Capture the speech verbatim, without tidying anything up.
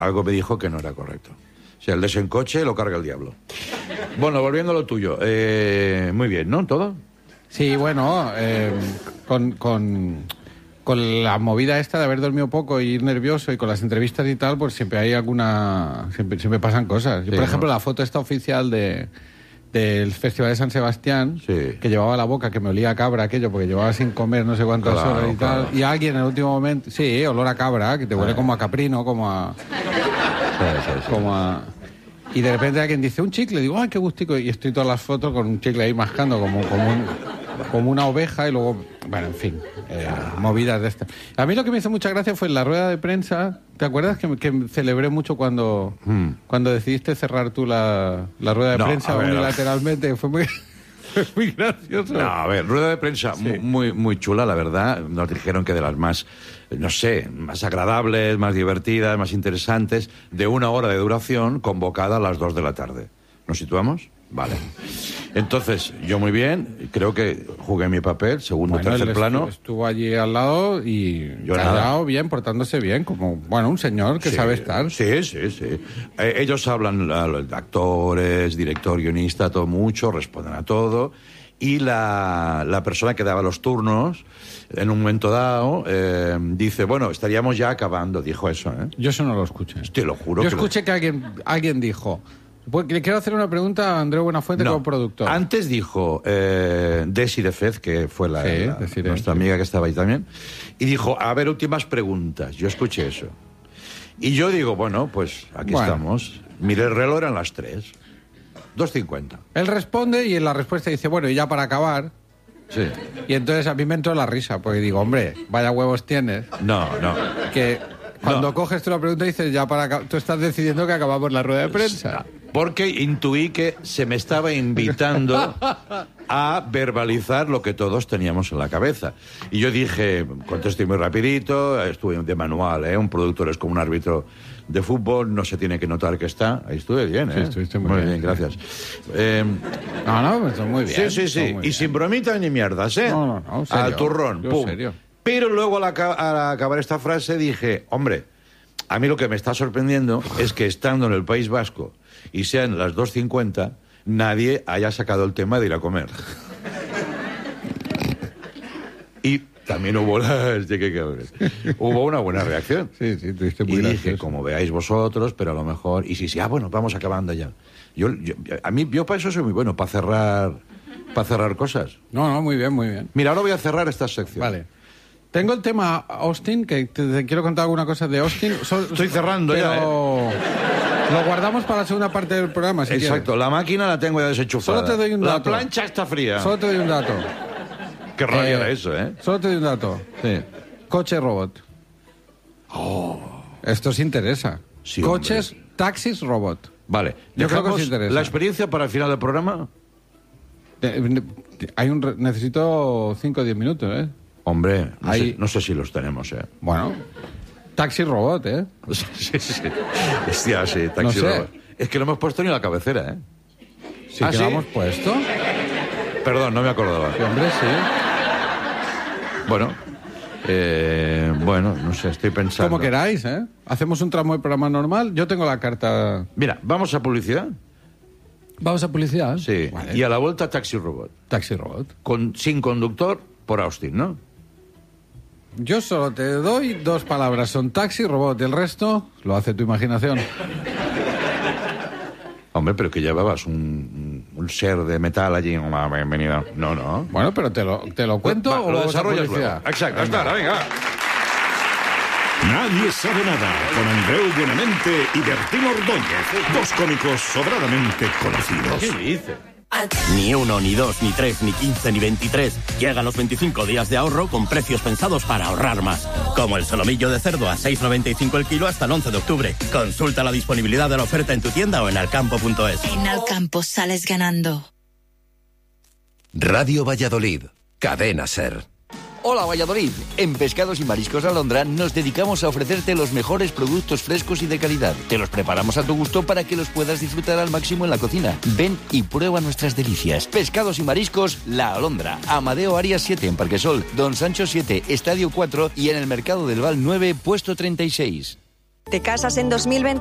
algo me dijo que no era correcto. O sea, el desencoche lo carga el diablo. Bueno, volviendo a lo tuyo. Eh, muy bien, ¿no? ¿Todo? Sí, bueno, eh, con, con, con la movida esta de haber dormido poco y ir nervioso y con las entrevistas y tal, pues siempre hay alguna... Siempre, siempre pasan cosas. Yo, Sí, por ejemplo, ¿no? la foto esta oficial de... del Festival de San Sebastián, sí. que llevaba la boca, que me olía a cabra aquello, porque llevaba sin comer no sé cuántas Claro, horas y tal, claro. y alguien en el último momento, sí, olor a cabra, que te huele como a caprino, como a... Sí, sí, sí. como a... Y de repente alguien dice, un chicle, digo, ay, qué gustico, y estoy todas las fotos con un chicle ahí mascando como, como, un, como una oveja, y luego, bueno, en fin, eh, movidas de estas. A mí lo que me hizo mucha gracia fue en la rueda de prensa, ¿te acuerdas que, que celebré mucho cuando, Hmm. cuando decidiste cerrar tú la, la rueda de No, prensa a ver, unilateralmente? Fue muy, fue muy gracioso. No, a ver, rueda de prensa Sí. muy, muy chula, la verdad. Nos dijeron que de las más, no sé, más agradables, más divertidas, más interesantes, de una hora de duración, convocada a las dos de la tarde. ¿Nos situamos? Vale. Entonces, yo muy bien, creo que jugué mi papel, segundo, Bueno, tercer él plano. estu- estuvo allí al lado y Yo callado, nada. bien, portándose bien, como, bueno, un señor que Sí, sabe estar. Sí, sí, sí. Eh, ellos hablan, a los actores, director, guionista, todo mucho, responden a todo. Y la, la persona que daba los turnos, en un momento dado, eh, dice, bueno, estaríamos ya acabando, dijo eso, ¿eh? Yo eso no lo escuché. Te lo juro Yo que lo- escuché que alguien, alguien dijo, pues, le quiero hacer una pregunta a Andreu Buenafuente No, como productor. antes dijo eh, Desi de Fez, que fue la, Sí, la- Desiree, nuestra sí. amiga que estaba ahí también, y dijo, a ver, últimas preguntas. Yo escuché eso. Y yo digo, bueno, pues aquí Bueno. estamos. Miré el reloj, eran las tres. dos cincuenta. Él responde y en la respuesta dice, bueno, y ya para acabar. Sí. Y entonces a mí me entró la risa, porque digo, hombre, vaya huevos tienes, No, no. que cuando No. coges tú la pregunta dices, ya para acabar, tú estás decidiendo que acabamos la rueda de prensa. Porque intuí que se me estaba invitando a verbalizar lo que todos teníamos en la cabeza. Y yo dije, contesté muy rapidito, estuve de manual, ¿eh? Un productor es como un árbitro de fútbol, no se tiene que notar que está. Ahí estuve bien, ¿eh? Sí, estuviste muy bien, sí. gracias. Eh, No, no, pues muy bien. sí, sí, sí. muy Y bien. sin bromitas ni mierdas, ¿eh? No, no, no, serio. Al turrón, Yo pum. serio. Pero luego al, aca- al acabar esta frase dije, hombre, a mí lo que me está sorprendiendo es que estando en el País Vasco y sean las dos cincuenta, nadie haya sacado el tema de ir a comer. Y también hubo, la- sí, que- que- hubo una buena reacción. Sí, sí, tuviste muy Y dije, gracioso. como veáis vosotros, pero a lo mejor... Y sí, sí, ah, bueno, vamos acabando ya. Yo, yo- a mí, yo para eso soy muy bueno, para cerrar, para cerrar cosas. No, no, muy bien, muy bien. Mira, ahora voy a cerrar esta sección. Vale. Tengo el tema Austin, que te, te quiero contar alguna cosa de Austin. Sol- Estoy cerrando ya, pero lo guardamos para la segunda parte del programa, si Exacto, la máquina la tengo ya desenchufada. Solo te doy un La dato. plancha está fría. quieres. Solo te doy un dato. Qué rabia Eh, era eso, ¿eh? Solo te doy un dato. Sí. Coche robot. Esto os interesa. Sí, Coches, taxis, robot. Vale. Yo creo que os ¿Dejamos interesa. la experiencia para el final del programa? Eh, Hay un re- necesito cinco o diez minutos, ¿eh? Hombre, no, Ahí- sé, no sé si los tenemos, ¿eh? Bueno, taxi robot, ¿eh? Sí, sí. Hostia, sí, taxi No sé. robot. Es que no hemos puesto ni la cabecera, ¿eh? Sí ¿Ah, que sí? lo hemos puesto. Perdón, no me acordaba. Sí, hombre, sí. Bueno, eh, bueno, no sé, estoy pensando. Como queráis, ¿eh? Hacemos un tramo de programa normal. Yo tengo la carta. Mira, ¿vamos a publicidad? Vamos a publicidad. Sí. Vale. Y a la vuelta, taxi robot. Taxi robot. Con, sin conductor, por Austin, ¿no? Yo solo te doy dos palabras. Son taxi robot. El resto lo hace tu imaginación. Hombre, pero que llevabas un, un ser de metal allí. Una bienvenida. No, no. Bueno, pero te lo, te lo cuento Va, o lo vamos a desarrollas publicidad. luego. Exacto, hasta ahora, venga. Nadie sabe nada, con Andreu Buenamente y Bertín Ordóñez, dos cómicos sobradamente conocidos. ¿Qué dice? Ni uno, ni dos, ni tres, ni quince, ni veintitrés. Llegan los veinticinco días de ahorro con precios pensados para ahorrar más. Como el solomillo de cerdo a seis noventa y cinco el kilo hasta el once de octubre. Consulta la disponibilidad de la oferta en tu tienda o en alcampo punto es. En Alcampo sales ganando. Radio Valladolid, Cadena Ser. Hola Valladolid, en Pescados y Mariscos Alondra nos dedicamos a ofrecerte los mejores productos frescos y de calidad. Te los preparamos a tu gusto para que los puedas disfrutar al máximo en la cocina. Ven y prueba nuestras delicias. Pescados y Mariscos La Alondra, Amadeo Arias siete en Parquesol, Don Sancho siete, Estadio cuatro y en el Mercado del Val nueve, puesto treinta y seis. ¿Te casas en dos mil veinte?